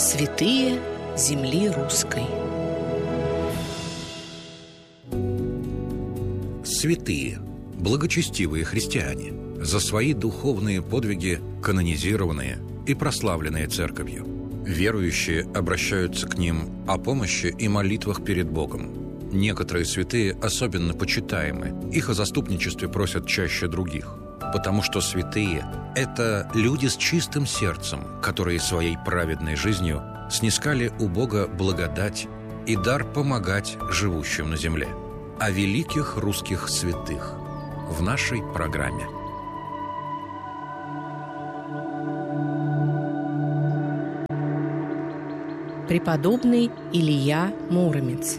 Святые земли русской. Святые, благочестивые христиане, за свои духовные подвиги канонизированные и прославленные Церковью. Верующие обращаются к ним о помощи и молитвах перед Богом. Некоторые святые особенно почитаемы, их о заступничестве просят чаще других, потому что святые – это люди с чистым сердцем, которые своей праведной жизнью снискали у Бога благодать и дар помогать живущим на земле. О великих русских святых в нашей программе. Преподобный Илья Муромец.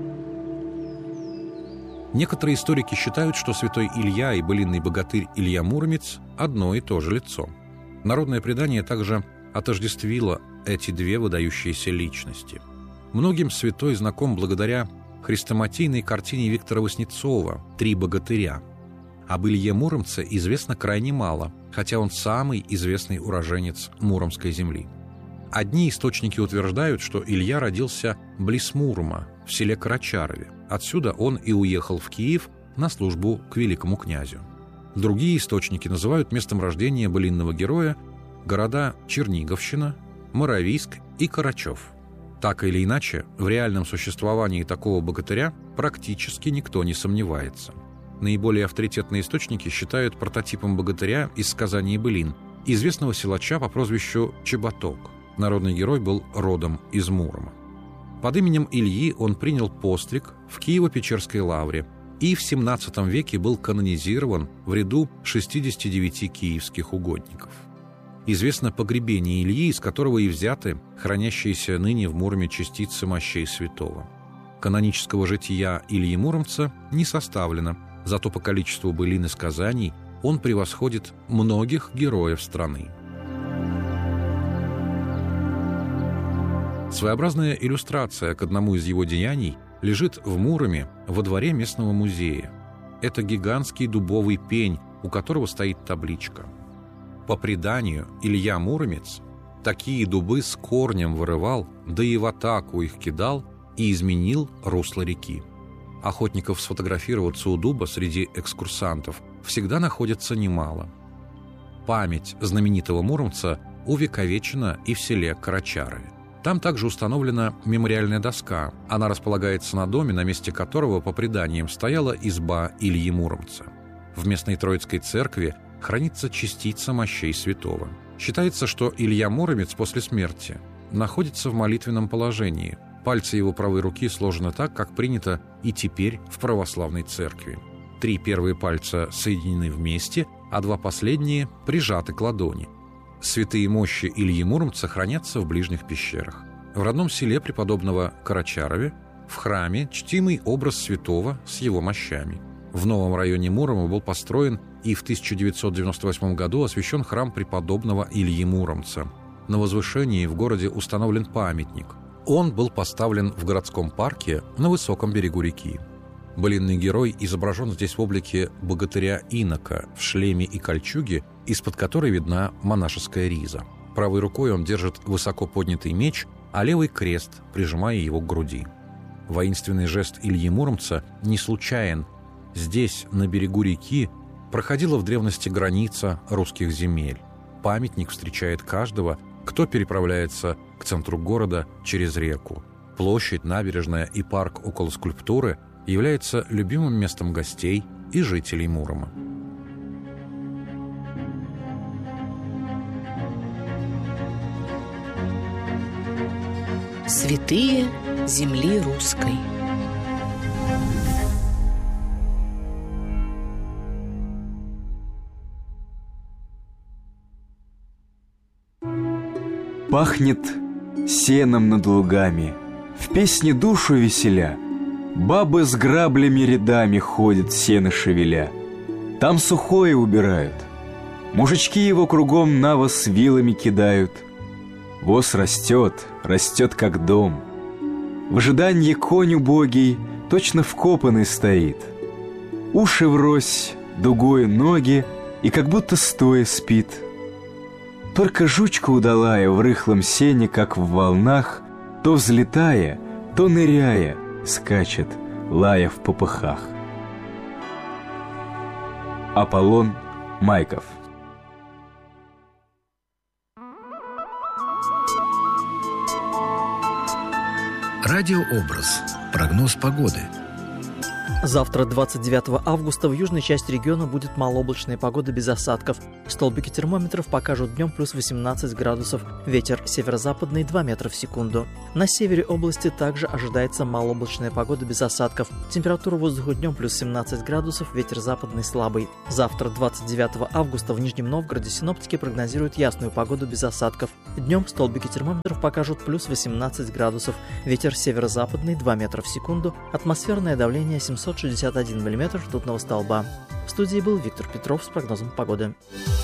Некоторые историки считают, что святой Илья и былинный богатырь Илья Муромец – одно и то же лицо. Народное предание также отождествило эти две выдающиеся личности. Многим святой знаком благодаря хрестоматийной картине Виктора Васнецова «Три богатыря». Об Илье Муромце известно крайне мало, хотя он самый известный уроженец Муромской земли. Одни источники утверждают, что Илья родился близ Мурома, в селе Карачарове. Отсюда он и уехал в Киев на службу к великому князю. Другие источники называют местом рождения былинного героя города Черниговщина, Моровийск и Карачев. Так или иначе, в реальном существовании такого богатыря практически никто не сомневается. Наиболее авторитетные источники считают прототипом богатыря из сказаний и былин известного силача по прозвищу Чеботок. Народный герой был родом из Мурома. Под именем Ильи он принял постриг в Киево-Печерской лавре и в XVII веке был канонизирован в ряду 69 киевских угодников. Известно погребение Ильи, из которого и взяты хранящиеся ныне в Муроме частицы мощей святого. Канонического жития Ильи Муромца не составлено, зато по количеству былин и сказаний он превосходит многих героев страны. Своеобразная иллюстрация к одному из его деяний лежит в Муроме во дворе местного музея. Это гигантский дубовый пень, у которого стоит табличка. По преданию, Илья Муромец такие дубы с корнем вырывал, да и в атаку их кидал и изменил русло реки. Охотников сфотографироваться у дуба среди экскурсантов всегда находится немало. Память знаменитого муромца увековечена и в селе Карачарове. Там также установлена мемориальная доска. Она располагается на доме, на месте которого, по преданиям, стояла изба Ильи Муромца. В местной Троицкой церкви хранится частица мощей святого. Считается, что Илья Муромец после смерти находится в молитвенном положении. Пальцы его правой руки сложены так, как принято и теперь в православной церкви. 3 первые пальца соединены вместе, а 2 последние прижаты к ладони. Святые мощи Ильи Муромца хранятся в ближних пещерах. В родном селе преподобного Карачарове в храме чтимый образ святого с его мощами. В новом районе Мурома был построен и в 1998 году освящен храм преподобного Ильи Муромца. На возвышении в городе установлен памятник. Он был поставлен в городском парке на высоком берегу реки. Былинный герой изображен здесь в облике богатыря-инока в шлеме и кольчуге, из-под которой видна монашеская риза. Правой рукой он держит высоко поднятый меч, а левый крест, прижимая его к груди. Воинственный жест Ильи Муромца не случайен. Здесь, на берегу реки, проходила в древности граница русских земель. Памятник встречает каждого, кто переправляется к центру города через реку. Площадь, набережная и парк около скульптуры являются любимым местом гостей и жителей Мурома. Святые земли русской. Пахнет сеном над лугами, в песне душу веселя. Бабы с граблями рядами ходят, сено шевеля. Там сухое убирают, мужички его кругом навоз вилами кидают. Воз растет, растет как дом. В ожидании конь убогий точно вкопанный стоит. Уши врозь, дугой ноги, и как будто стоя спит. Только жучка удалая в рыхлом сене, как в волнах, то взлетая, то ныряя, скачет, лая в попыхах. Аполлон Майков. Радиообраз. Прогноз погоды. Завтра, 29 августа, в южной части региона будет малооблачная погода без осадков. Столбики термометров покажут днем плюс 18 градусов, ветер северо-западный 2 метра в секунду. На севере области также ожидается малооблачная погода без осадков. Температура воздуха днем плюс 17 градусов, ветер западный слабый. Завтра, 29 августа, в Нижнем Новгороде синоптики прогнозируют ясную погоду без осадков. Днем столбики термометров покажут плюс 18 градусов, ветер северо-западный 2 метра в секунду, атмосферное давление 761 мм ртутного столба. В студии был Виктор Петров с прогнозом погоды.